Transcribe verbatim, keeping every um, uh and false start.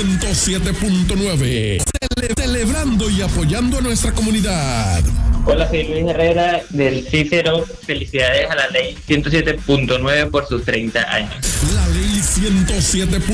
ciento siete punto nueve. Cele- celebrando y apoyando a nuestra comunidad. Hola, soy Luis Herrera del Cícero. Felicidades a la ley ciento siete punto nueve por sus treinta años. La ley ciento siete.